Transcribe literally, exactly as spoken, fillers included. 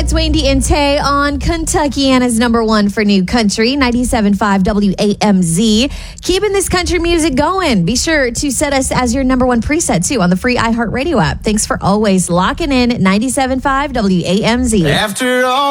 It's Wendy and Tay on Kentuckiana's number one for new country, ninety-seven point five W A M Z. Keeping this country music going. Be sure to set us as your number one preset, too, on the free iHeartRadio app. Thanks for always locking in ninety-seven point five W A M Z. After all